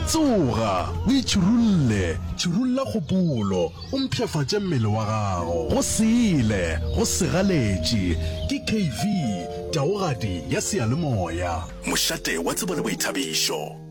tsoga o itšhirulle kgopolo o mphefatše mmele wa gago go sele go segaletše ke KV taogadi ya seyalemoya mošate wa tsebo le boithabišo.